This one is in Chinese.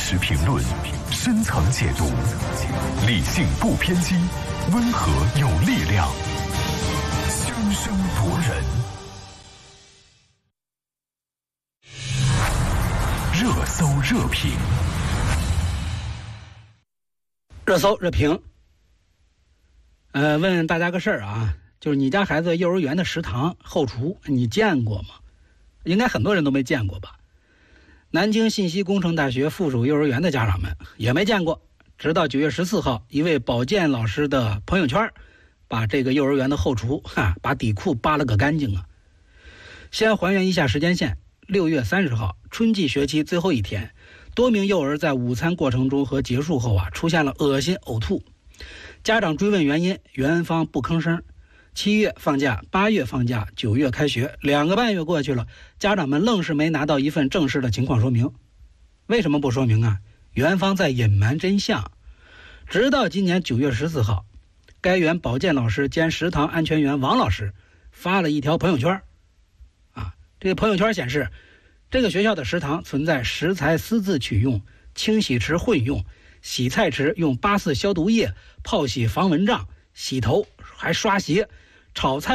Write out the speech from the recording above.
实评论，深层解读，理性不偏激，温和有力量，生生夺人。热搜热评， 热搜热评。问大家个事儿啊，就是你家孩子幼儿园的食堂后厨，你见过吗？应该很多人都没见过吧。南京信息工程大学附属幼儿园的家长们也没见过，直到9月14号，一位保健老师的朋友圈把这个幼儿园的后厨把底裤扒了个干净啊。先还原一下时间线，6月30号，春季学期最后一天，多名幼儿在午餐过程中和结束后出现了恶心呕吐，家长追问原因，园方不吭声。7月放假，8月放假，9月开学，2个半月过去了，家长们愣是没拿到一份正式的情况说明。为什么不说明啊？园方在隐瞒真相。直到今年9月14号，该园保健老师兼食堂安全员王老师发了一条朋友圈这个朋友圈显示，这个学校的食堂存在食材私自取用、清洗池混用、洗菜池用8·4消毒液泡洗防蚊帐、洗头还刷鞋、炒菜